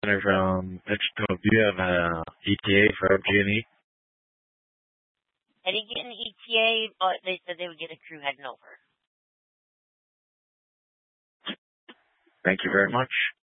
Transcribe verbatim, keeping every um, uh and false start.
Center from Mexico. Do you have an E T A for F G and E? I didn't get an E T A, but they said they would get a crew heading over. Thank you very much.